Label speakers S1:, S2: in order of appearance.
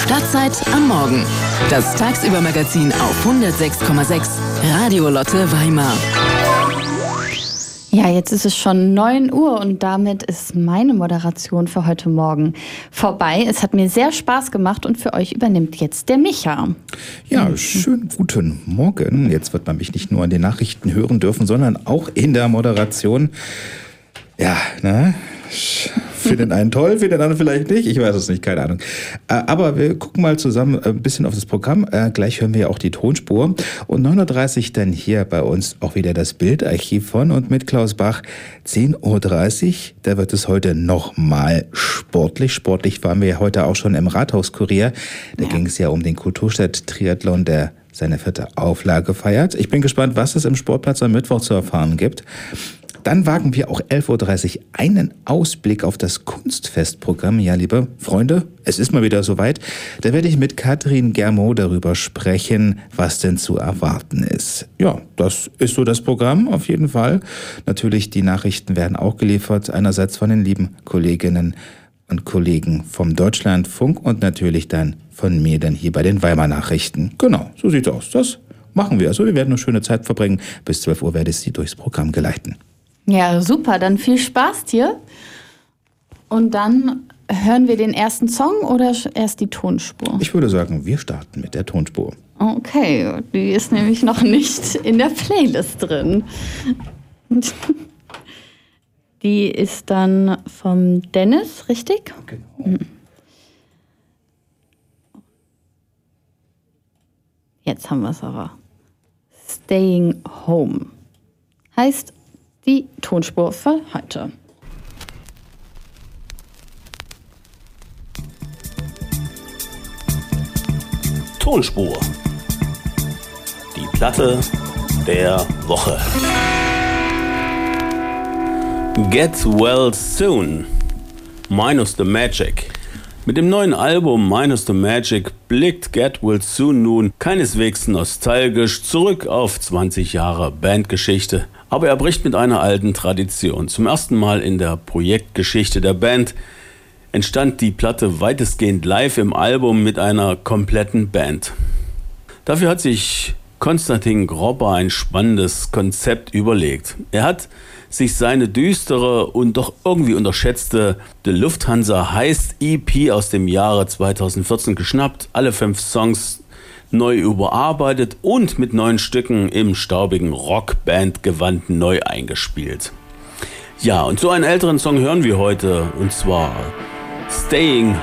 S1: Stadtzeit am Morgen. Das Tagsüber-Magazin auf 106,6 Radio Lotte Weimar.
S2: Ja, jetzt ist es schon 9 Uhr und damit ist meine Moderation für heute Morgen vorbei. Es hat mir sehr Spaß gemacht und für euch übernimmt jetzt der Micha.
S3: Ja, schönen guten Morgen. Jetzt wird man mich nicht nur an den Nachrichten hören dürfen, sondern auch in der Moderation. Ja, für den einen toll, für den anderen vielleicht nicht. Ich weiß es nicht, keine Ahnung. Aber wir gucken mal zusammen ein bisschen auf das Programm. Gleich hören wir ja auch die Tonspur. Und 9.30 Uhr dann hier bei uns auch wieder das Bildarchiv von und mit Klaus Bach. 10.30 Uhr, da wird es heute nochmal sportlich. Sportlich waren wir ja heute auch schon im Rathauskurier. Da ging es ja um den Kulturstadt-Triathlon, der seine 4. Auflage feiert. Ich bin gespannt, was es im Sportplatz am Mittwoch zu erfahren gibt. Dann wagen wir auch 11.30 Uhr einen Ausblick auf das Kunstfestprogramm. Ja, liebe Freunde, es ist mal wieder soweit. Da werde ich mit Katrin Germo darüber sprechen, was denn zu erwarten ist. Ja, das ist so das Programm auf jeden Fall. Natürlich, die Nachrichten werden auch geliefert. Einerseits von den lieben Kolleginnen und Kollegen vom Deutschlandfunk und natürlich dann von mir dann hier bei den Weimar Nachrichten. Genau, so sieht's aus. Das machen wir. Also wir werden eine schöne Zeit verbringen. Bis 12 Uhr werde ich Sie durchs Programm geleiten.
S2: Ja, super. Dann viel Spaß dir. Und dann hören wir den ersten Song oder erst die Tonspur?
S3: Ich würde sagen, wir starten mit der Tonspur.
S2: Okay, die ist nämlich noch nicht in der Playlist drin. Die ist dann vom Dennis, richtig?
S3: Genau.
S2: Jetzt haben wir es aber. Staying Home heißt die Tonspur für heute.
S4: Tonspur. Die Platte der Woche. Get Well Soon. Minus the Magic. Mit dem neuen Album Minus the Magic blickt Get Well Soon nun keineswegs nostalgisch zurück auf 20 Jahre Bandgeschichte. Aber er bricht mit einer alten Tradition. Zum ersten Mal in der Projektgeschichte der Band entstand die Platte weitestgehend live im Album mit einer kompletten Band. Dafür hat sich Konstantin Gropper ein spannendes Konzept überlegt. Er hat sich seine düstere und doch irgendwie unterschätzte The Lufthansa heißt EP aus dem Jahre 2014 geschnappt, alle 5 Songs neu überarbeitet und mit 9 Stücken im staubigen Rockband-Gewand neu eingespielt. Ja, und so einen älteren Song hören wir heute, und zwar Staying